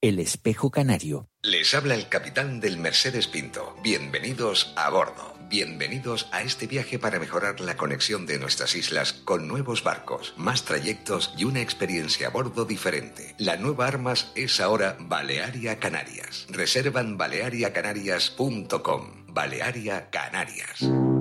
El espejo canario. Les habla el capitán del Mercedes Pinto. Bienvenidos a bordo. Bienvenidos a este viaje para mejorar la conexión de nuestras islas con nuevos barcos, más trayectos y una experiencia a bordo diferente. La nueva Armas es ahora Balearia Canarias. Reserva en baleariacanarias.com. Balearia Canarias.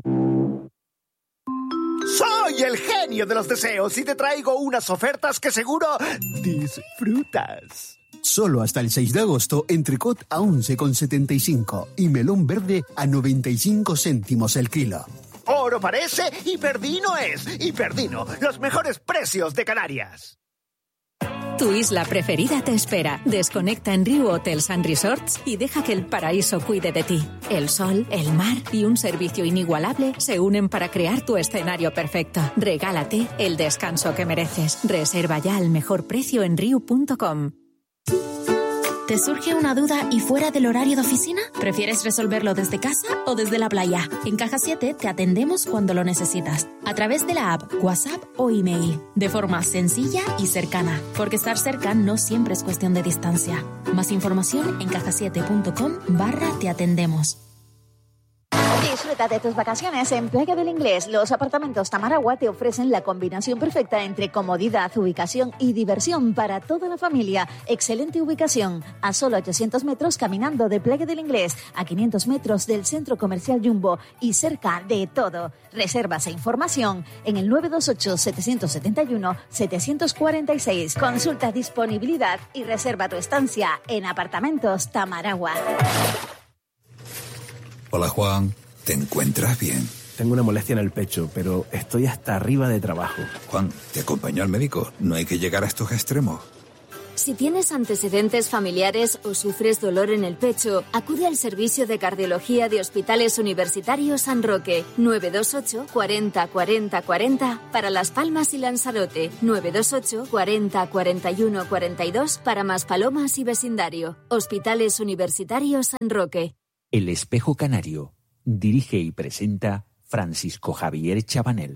Soy el genio de los deseos y te traigo unas ofertas que seguro disfrutas. Solo hasta el 6 de agosto, entrecot a 11,75 y melón verde a 95 céntimos el kilo. Oro parece y Perdino es. Y Perdino, los mejores precios de Canarias. Tu isla preferida te espera. Desconecta en Riu Hotels and Resorts y deja que el paraíso cuide de ti. El sol, el mar y un servicio inigualable se unen para crear tu escenario perfecto. Regálate el descanso que mereces. Reserva ya al mejor precio en riu.com. ¿Te surge una duda y fuera del horario de oficina? ¿Prefieres resolverlo desde casa o desde la playa? En Caja 7 te atendemos cuando lo necesitas, a través de la app, WhatsApp o email, de forma sencilla y cercana, porque estar cerca no siempre es cuestión de distancia. Más información en cajasiete.com/te atendemos. Disfruta de tus vacaciones en Playa del Inglés. Los apartamentos Tamaragua te ofrecen la combinación perfecta entre comodidad, ubicación y diversión para toda la familia. Excelente ubicación, a solo 800 metros caminando de Playa del Inglés, a 500 metros del Centro Comercial Jumbo y cerca de todo. Reservas e información en el 928-771-746. Consulta disponibilidad y reserva tu estancia en Apartamentos Tamaragua. Hola, Juan. ¿Te encuentras bien? Tengo una molestia en el pecho, pero estoy hasta arriba de trabajo. Juan, ¿te acompañó al médico? No hay que llegar a estos extremos. Si tienes antecedentes familiares o sufres dolor en el pecho, acude al servicio de cardiología de Hospitales Universitarios San Roque. 928 40 40 40 para Las Palmas y Lanzarote. 928 40 41 42 para Maspalomas y vecindario. Hospitales Universitarios San Roque. El espejo canario. Dirige y presenta Francisco Javier Chabanel.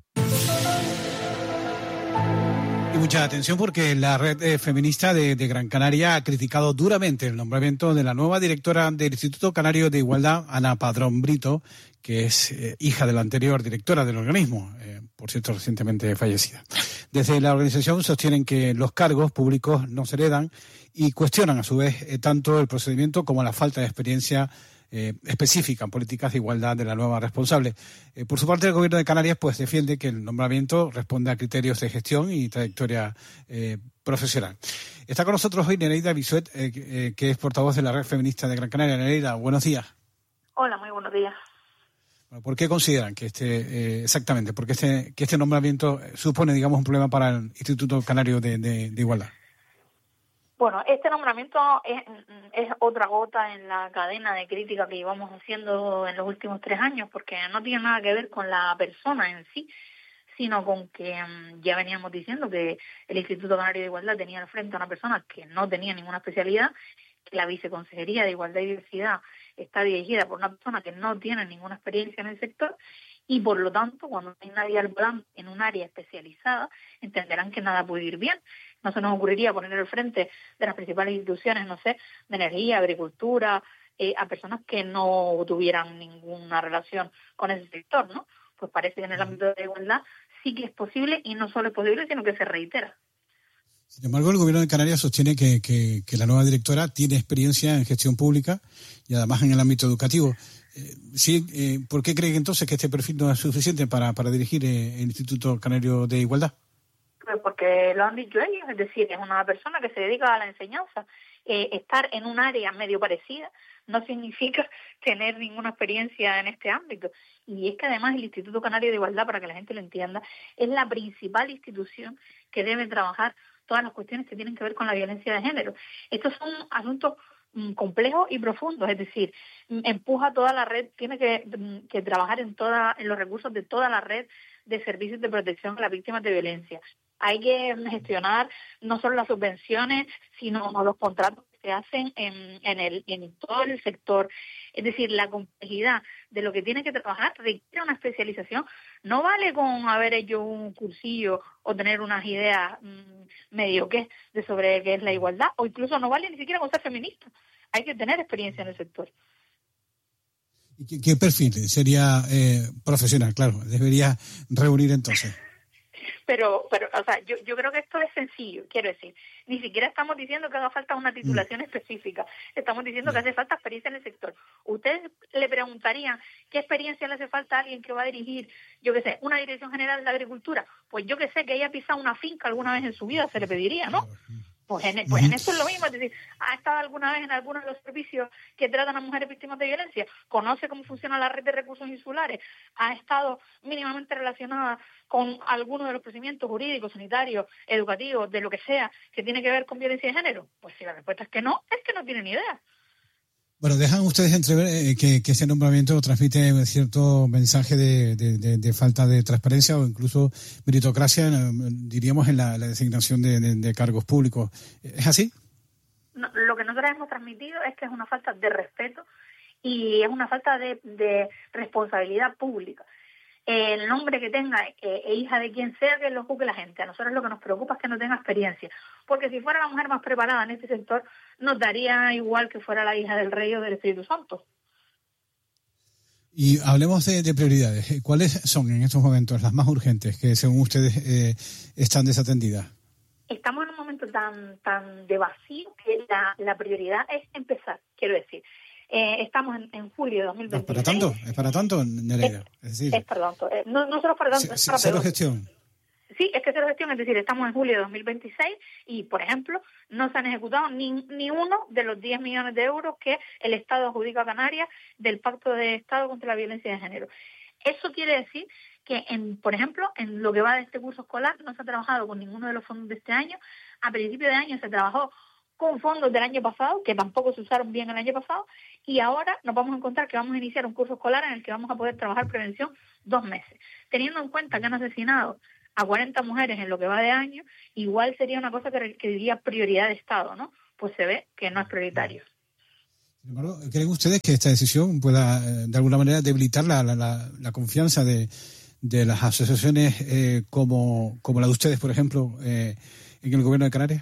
Y mucha atención porque la red feminista de Gran Canaria ha criticado duramente el nombramiento de la nueva directora del Instituto Canario de Igualdad, Ana Padrón Brito, que es hija de la anterior directora del organismo, por cierto recientemente fallecida. Desde la organización sostienen que los cargos públicos no se heredan y cuestionan a su vez tanto el procedimiento como la falta de experiencia específica en políticas de igualdad de la nueva responsable. Por su parte, el Gobierno de Canarias pues defiende que el nombramiento responde a criterios de gestión y trayectoria profesional. Está con nosotros hoy Nereida Bisuet, que es portavoz de la Red Feminista de Gran Canaria. Nereida, buenos días. Hola, muy buenos días. Bueno, ¿por qué consideran que exactamente, porque este nombramiento supone, digamos, un problema para el Instituto Canario de Igualdad? Bueno, este nombramiento es otra gota en la cadena de crítica que llevamos haciendo en los últimos 3 años, porque no tiene nada que ver con la persona en sí, sino con que ya veníamos diciendo que el Instituto Canario de Igualdad tenía al frente a una persona que no tenía ninguna especialidad, que la Viceconsejería de Igualdad y Diversidad está dirigida por una persona que no tiene ninguna experiencia en el sector, y por lo tanto, cuando hay nadie al volante en un área especializada, entenderán que nada puede ir bien. No se nos ocurriría poner al frente de las principales instituciones, no sé, de energía, agricultura, a personas que no tuvieran ninguna relación con ese sector, ¿no? Pues parece que en el ámbito de la igualdad sí que es posible, y no solo es posible, sino que se reitera. Sin embargo, el Gobierno de Canarias sostiene que la nueva directora tiene experiencia en gestión pública y además en el ámbito educativo. ¿Por qué creen entonces que este perfil no es suficiente para dirigir el Instituto Canario de Igualdad? Pues porque lo han dicho ellos, es decir, es una persona que se dedica a la enseñanza. Estar en un área medio parecida no significa tener ninguna experiencia en este ámbito. Y es que además el Instituto Canario de Igualdad, para que la gente lo entienda, es la principal institución que debe trabajar todas las cuestiones que tienen que ver con la violencia de género. Estos son asuntos complejos y profundos, es decir, empuja toda la red, tiene que trabajar en los recursos de toda la red de servicios de protección a las víctimas de violencia. Hay que gestionar no solo las subvenciones, sino los contratos que se hacen en todo el sector. Es decir, la complejidad de lo que tiene que trabajar requiere una especialización No vale con haber hecho un cursillo o tener unas ideas medio que de sobre qué es la igualdad, o incluso no vale ni siquiera con ser feminista. Hay que tener experiencia en el sector. ¿Y qué perfil sería profesional? Claro, debería reunir entonces. Pero, o sea, yo creo que esto es sencillo, quiero decir. Ni siquiera estamos diciendo que haga falta una titulación específica. Estamos diciendo que hace falta experiencia en el sector. Ustedes le preguntarían qué experiencia le hace falta a alguien que va a dirigir, yo qué sé, una dirección general de agricultura. Pues yo que sé, que haya pisado una finca alguna vez en su vida, se le pediría, ¿no? Pues en esto es lo mismo, es decir, ¿ha estado alguna vez en alguno de los servicios que tratan a mujeres víctimas de violencia? ¿Conoce cómo funciona la red de recursos insulares? ¿Ha estado mínimamente relacionada con alguno de los procedimientos jurídicos, sanitarios, educativos, de lo que sea, que tiene que ver con violencia de género? Pues si la respuesta es que no tiene ni idea. Bueno, dejan ustedes entrever que ese nombramiento transmite cierto mensaje de falta de transparencia o incluso meritocracia, diríamos, en la designación de cargos públicos. ¿Es así? No, lo que nosotros hemos transmitido es que es una falta de respeto y es una falta de responsabilidad pública. El nombre que tenga, hija de quien sea, que lo juzgue la gente. A nosotros lo que nos preocupa es que no tenga experiencia. Porque si fuera la mujer más preparada en este sector, nos daría igual que fuera la hija del rey o del Espíritu Santo. Y hablemos de prioridades. ¿Cuáles son en estos momentos las más urgentes que según ustedes están desatendidas? Estamos en un momento tan de vacío que la prioridad es empezar, quiero decir. Estamos en julio de 2026. ¿Es para tanto, Nereida? Es para tanto. No solo para tanto. Cero gestión. Sí, es que cero gestión, es decir, estamos en julio de 2026 y, por ejemplo, no se han ejecutado ni uno de los 10 millones de euros que el Estado adjudica a Canarias del Pacto de Estado contra la Violencia de Género. Eso quiere decir que, por ejemplo, en lo que va de este curso escolar no se ha trabajado con ninguno de los fondos de este año. A principio de año se trabajó con fondos del año pasado, que tampoco se usaron bien el año pasado, y ahora nos vamos a encontrar que vamos a iniciar un curso escolar en el que vamos a poder trabajar prevención 2 meses. Teniendo en cuenta que han asesinado a 40 mujeres en lo que va de año, igual sería una cosa que diría prioridad de Estado, ¿no? Pues se ve que no es prioritario. Sin embargo, ¿creen ustedes que esta decisión pueda, de alguna manera, debilitar la confianza de las asociaciones como la de ustedes, por ejemplo, en el gobierno de Canarias?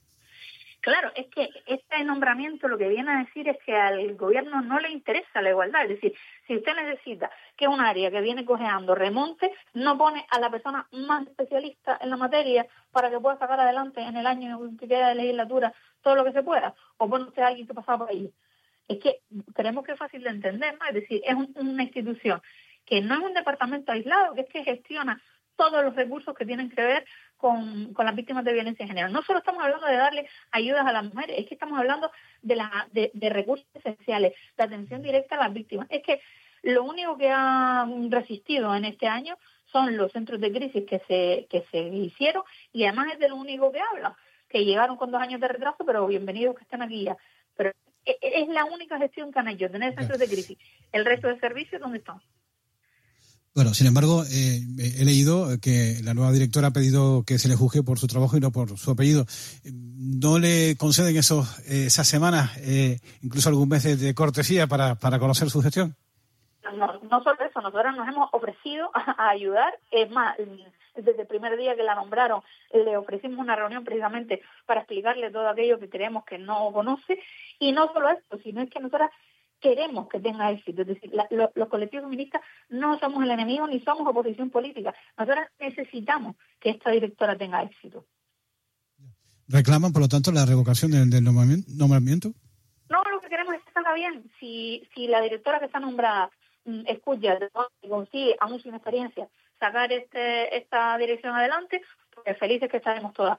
Claro, es que este nombramiento lo que viene a decir es que al gobierno no le interesa la igualdad. Es decir, si usted necesita que un área que viene cojeando remonte, no pone a la persona más especialista en la materia para que pueda sacar adelante en el año que queda de legislatura todo lo que se pueda, o pone usted a alguien que pasaba por ahí. Es que creemos que es fácil de entender, ¿no? Es decir, es una institución que no es un departamento aislado, que es que gestiona todos los recursos que tienen que ver con las víctimas de violencia en general. No solo estamos hablando de darle ayudas a las mujeres, es que estamos hablando de recursos esenciales, de atención directa a las víctimas. Es que lo único que ha resistido en este año son los centros de crisis que se hicieron, y además es de lo único que hablan, que llegaron con 2 años de retraso, pero bienvenidos que estén aquí ya. Pero es la única gestión que han hecho, tener centros de crisis. El resto de servicios, ¿dónde están? Bueno, sin embargo, he leído que la nueva directora ha pedido que se le juzgue por su trabajo y no por su apellido. ¿No le conceden esas semanas, incluso algún mes de cortesía para conocer su gestión? No solo eso, nosotros nos hemos ofrecido a ayudar. Es más, desde el primer día que la nombraron, le ofrecimos una reunión precisamente para explicarle todo aquello que creemos que no conoce. Y no solo esto, sino es que nosotras queremos que tenga éxito. Es decir, los colectivos feministas no somos el enemigo ni somos oposición política. Nosotras necesitamos que esta directora tenga éxito. ¿Reclaman, por lo tanto, la revocación del nombramiento? No, lo que queremos es que salga bien. Si la directora que está nombrada escucha y consigue, aún sin experiencia, sacar esta dirección adelante, pues felices que estaremos todas.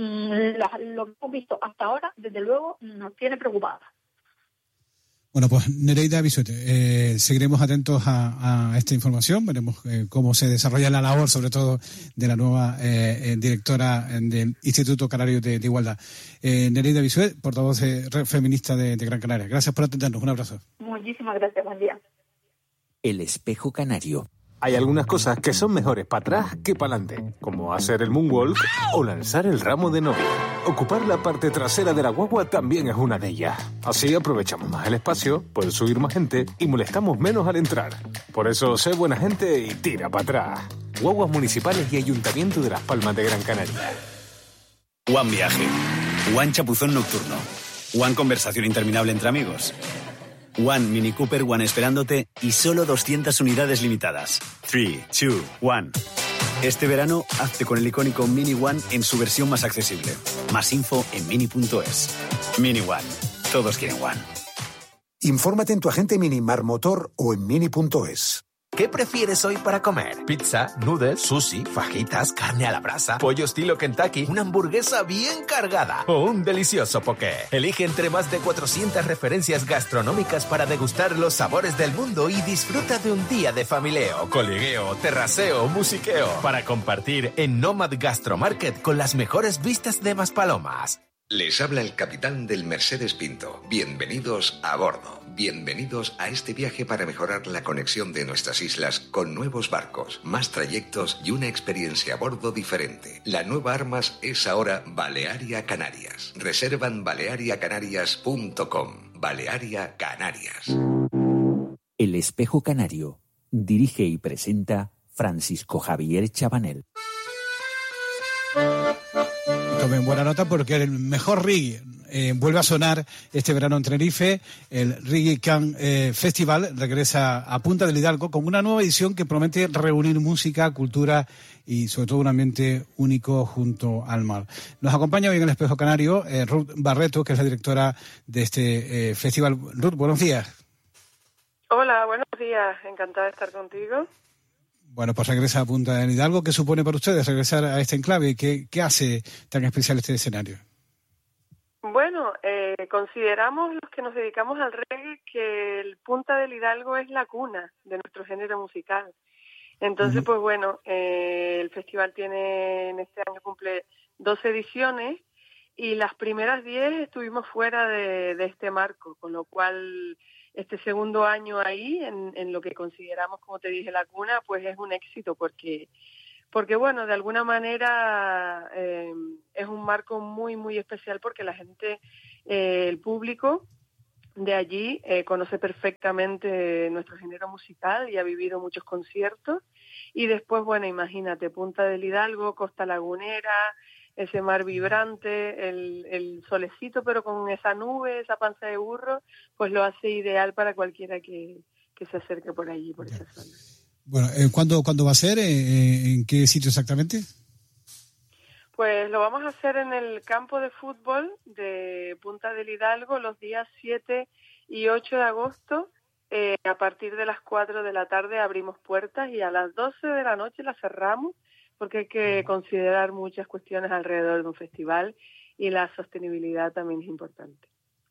Lo que hemos visto hasta ahora, desde luego, nos tiene preocupadas. Bueno, pues Nereida Bisuete, seguiremos atentos a esta información, veremos cómo se desarrolla la labor, sobre todo de la nueva directora del Instituto Canario de Igualdad. Nereida Bisuete, portavoz feminista de Gran Canaria. Gracias por atendernos, un abrazo. Muchísimas gracias, buen día. El Espejo Canario. Hay algunas cosas que son mejores para atrás que para adelante, como hacer el moonwalk o lanzar el ramo de novia. Ocupar la parte trasera de la guagua también es una de ellas. Así aprovechamos más el espacio, puede subir más gente y molestamos menos al entrar. Por eso, sé buena gente y tira para atrás. Guaguas municipales y Ayuntamiento de Las Palmas de Gran Canaria. One Viaje. One Chapuzón nocturno. One Conversación interminable entre amigos. One Mini Cooper One esperándote y solo 200 unidades limitadas. 3, 2, 1. Este verano, hazte con el icónico Mini One en su versión más accesible. Más info en mini.es. Mini One. Todos quieren One. Infórmate en tu agente Minimar Motor o en mini.es. ¿Qué prefieres hoy para comer? ¿Pizza, noodles, sushi, fajitas, carne a la brasa, pollo estilo Kentucky, una hamburguesa bien cargada o un delicioso poké? Elige entre más de 400 referencias gastronómicas para degustar los sabores del mundo y disfruta de un día de familieo, coligueo, terraceo, musiqueo para compartir en Nomad Gastromarket con las mejores vistas de Maspalomas. Les habla el capitán del Mercedes Pinto. Bienvenidos a bordo. Bienvenidos a este viaje para mejorar la conexión de nuestras islas con nuevos barcos, más trayectos y una experiencia a bordo diferente. La nueva Armas es ahora Balearia Canarias. Reservan baleariacanarias.com. Balearia Canarias. El Espejo Canario. Dirige y presenta Francisco Javier Chabanel. Tomen buena nota porque el mejor reggae vuelve a sonar este verano en Tenerife. El Reggae Can Festival regresa a Punta del Hidalgo con una nueva edición que promete reunir música, cultura y sobre todo un ambiente único junto al mar. Nos acompaña hoy en el Espejo Canario Ruth Barreto, que es la directora de este festival. Ruth, buenos días. Hola, buenos días. Encantada de estar contigo. Bueno, pues regresa a Punta del Hidalgo. ¿Qué supone para ustedes regresar a este enclave? ¿Qué hace tan especial este escenario? Bueno, consideramos los que nos dedicamos al reggae que el Punta del Hidalgo es la cuna de nuestro género musical. Entonces, pues bueno, el festival en este año cumple 12 ediciones y las primeras 10 estuvimos fuera de este marco, con lo cual este segundo año ahí, en lo que consideramos, como te dije, la cuna, pues es un éxito porque bueno, de alguna manera es un marco muy, muy especial porque la gente, el público de allí conoce perfectamente nuestro género musical y ha vivido muchos conciertos. Y después, bueno, imagínate, Punta del Hidalgo, Costa Lagunera, ese mar vibrante, el solecito, pero con esa nube, esa panza de burro, pues lo hace ideal para cualquiera que se acerque por allí, por esa zona. Bueno, ¿cuándo va a ser? ¿En qué sitio exactamente? Pues lo vamos a hacer en el campo de fútbol de Punta del Hidalgo los días 7 y 8 de agosto. A partir de las 4 de la tarde abrimos puertas y a las 12 de la noche las cerramos porque hay que considerar muchas cuestiones alrededor de un festival y la sostenibilidad también es importante.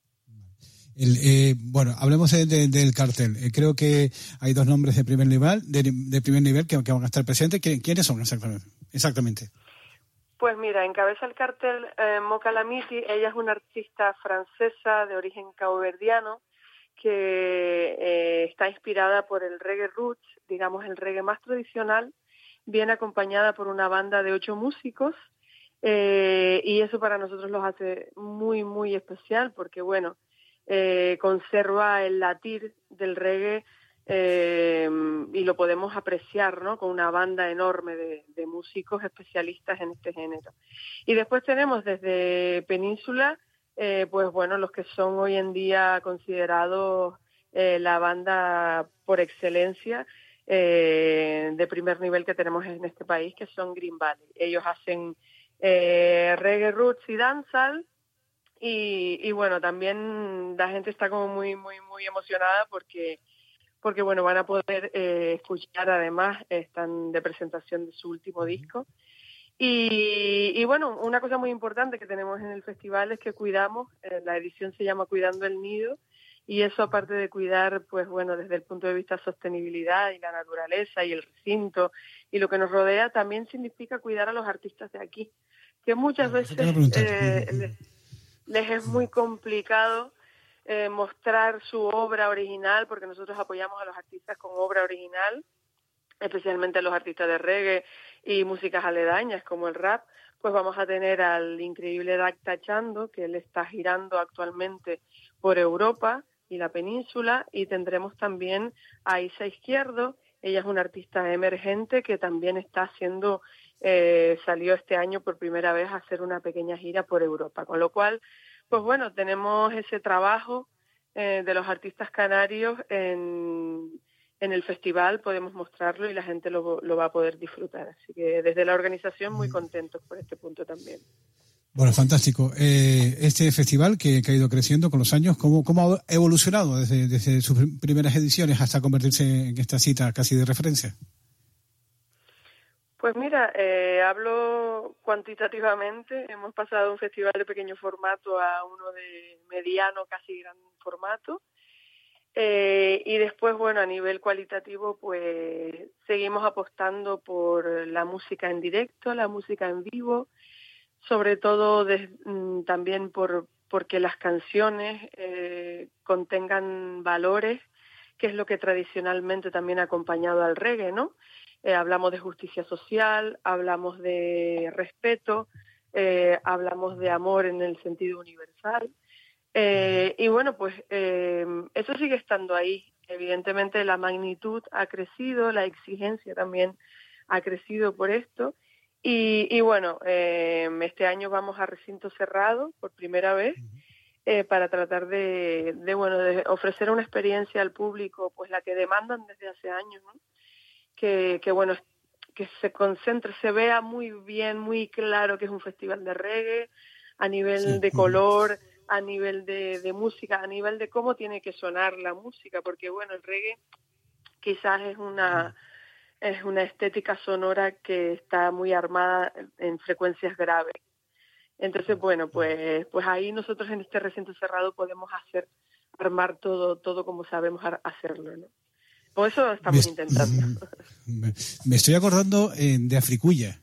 Bueno, hablemos del cartel. Creo que hay dos nombres de primer nivel que van a estar presentes. ¿Quiénes son exactamente? Pues mira, encabeza el cartel Moka Lamiti. Ella es una artista francesa de origen caboverdiano que está inspirada por el reggae roots, digamos el reggae más tradicional. Viene acompañada por una banda de 8 músicos y eso para nosotros los hace muy, muy especial porque, bueno, conserva el latir del reggae y lo podemos apreciar, ¿no?, con una banda enorme de músicos especialistas en este género. Y después tenemos desde Península, pues bueno, los que son hoy en día considerados la banda por excelencia de primer nivel que tenemos en este país, que son Green Valley. Ellos hacen reggae roots y dancehall. Y bueno, también la gente está como muy, muy, muy emocionada porque bueno, van a poder escuchar, además, están de presentación de su último disco. Y bueno, una cosa muy importante que tenemos en el festival es que cuidamos, la edición se llama Cuidando el Nido, y eso aparte de cuidar, pues bueno, desde el punto de vista de sostenibilidad y la naturaleza y el recinto y lo que nos rodea, también significa cuidar a los artistas de aquí, que muchas veces les es muy complicado mostrar su obra original, porque nosotros apoyamos a los artistas con obra original, especialmente los artistas de reggae y músicas aledañas como el rap, pues vamos a tener al increíble Dacta Chando, que él está girando actualmente por Europa y la península, y tendremos también a Isa Izquierdo. Ella es una artista emergente que también está haciendo, salió este año por primera vez a hacer una pequeña gira por Europa, con lo cual, pues bueno, tenemos ese trabajo de los artistas canarios en el festival, podemos mostrarlo y la gente lo va a poder disfrutar. Así que desde la organización muy contentos por este punto también. Bueno, fantástico. Este festival que ha ido creciendo con los años, ¿cómo ha evolucionado desde sus primeras ediciones hasta convertirse en esta cita casi de referencia? Pues mira, hablo cuantitativamente. Hemos pasado de un festival de pequeño formato a uno de mediano, casi gran formato. Y después, bueno, a nivel cualitativo, pues seguimos apostando por la música en directo, la música en vivo, sobre todo también porque las canciones contengan valores, que es lo que tradicionalmente también ha acompañado al reggae, ¿no? Hablamos de justicia social, hablamos de respeto, hablamos de amor en el sentido universal. Y bueno, pues eso sigue estando ahí. Evidentemente la magnitud ha crecido, la exigencia también ha crecido por esto. Y bueno, este año vamos a recinto cerrado por primera vez para tratar de ofrecer una experiencia al público, pues la que demandan desde hace años, ¿no? Que bueno, que se concentre, se vea muy bien, muy claro que es un festival de reggae a nivel de color, a nivel de música, a nivel de cómo tiene que sonar la música, porque bueno, el reggae quizás es una estética sonora que está muy armada en frecuencias graves. Entonces, bueno, pues ahí nosotros en este recinto cerrado podemos armar todo como sabemos hacerlo, ¿no? Por eso estamos intentando. Me estoy acordando de Africuya.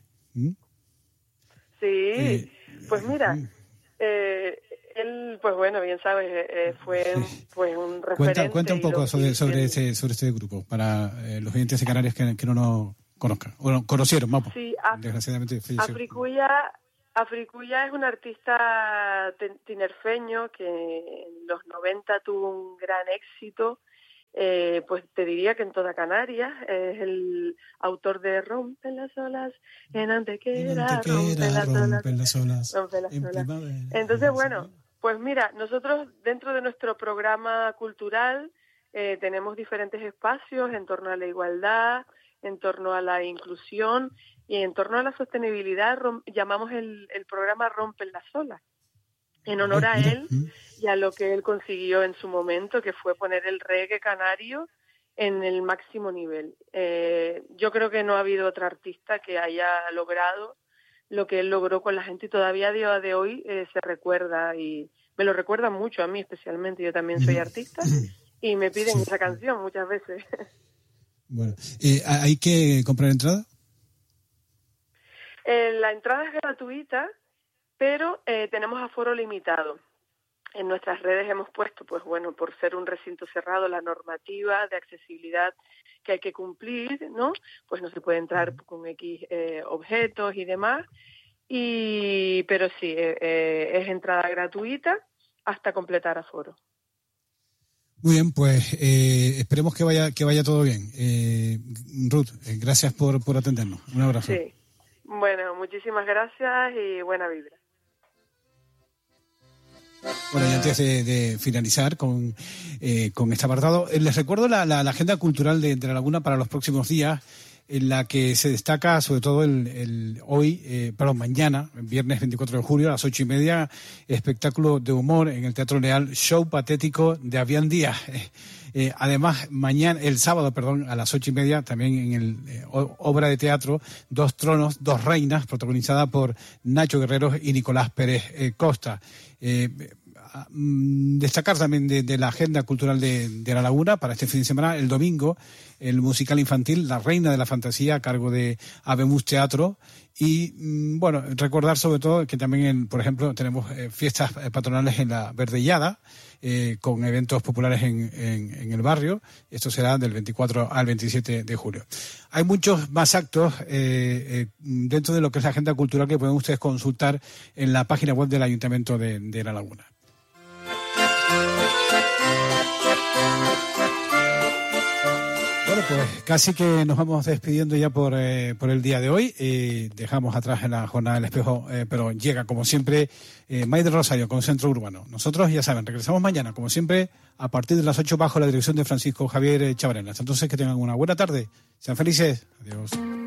Sí, pues mira, él, pues bueno, bien sabes, fue pues un referente. Cuenta un poco sobre este grupo, para los oyentes de Canarias que no nos conozcan, o no conocieron, vamos. Sí, desgraciadamente falleció. Africuya es un artista tinerfeño que en los 90 tuvo un gran éxito. Pues te diría que en toda Canarias es el autor de Rompen las olas en Antequera, rompen las olas. Entonces, bueno, pues mira, nosotros dentro de nuestro programa cultural tenemos diferentes espacios en torno a la igualdad, en torno a la inclusión y en torno a la sostenibilidad. Llamamos el programa Rompen las olas, en honor a él y a lo que él consiguió en su momento, que fue poner el reggae canario en el máximo nivel. Yo creo que no ha habido otro artista que haya logrado lo que él logró con la gente, y todavía a día de hoy se recuerda, y me lo recuerdan mucho a mí especialmente. Yo también soy artista y me piden esa canción muchas veces. Bueno, ¿hay que comprar entrada? La entrada es gratuita, pero tenemos aforo limitado. En nuestras redes hemos puesto, pues bueno, por ser un recinto cerrado, la normativa de accesibilidad que hay que cumplir, ¿no? Pues no se puede entrar con X objetos y demás. Pero sí, es entrada gratuita hasta completar aforo. Muy bien, pues esperemos que vaya todo bien. Ruth, gracias por atendernos. Un abrazo. Sí. Bueno, muchísimas gracias y buena vibra. Bueno, y antes de finalizar con este apartado, les recuerdo la agenda cultural de La Laguna para los próximos días, en la que se destaca sobre todo mañana, viernes 24 de julio a las 8:30, espectáculo de humor en el Teatro Leal, show patético de Avián Díaz. Además, el sábado, a las 8:30, también en el obra de teatro Dos Tronos, Dos Reinas, protagonizada por Nacho Guerrero y Nicolás Pérez Costa. Destacar también de la agenda cultural de La Laguna para este fin de semana, el domingo, el musical infantil La Reina de la Fantasía fantasía a cargo de Habemus Teatro. Y bueno, recordar sobre todo que también, por ejemplo, tenemos fiestas patronales en la Verdellada, con eventos populares en el barrio. Esto será del 24 al 27 de julio. Hay muchos más actos dentro de lo que es la agenda cultural que pueden ustedes consultar en la página web del Ayuntamiento de La Laguna. Bueno, pues casi que nos vamos despidiendo ya por el día de hoy. Dejamos atrás en la jornada del espejo, pero llega como siempre Maite Rosario con Centro Urbano. Nosotros, ya saben, regresamos mañana, como siempre, a partir de las 8 bajo la dirección de Francisco Javier Chavarena. Hasta entonces, que tengan una buena tarde. Sean felices. Adiós.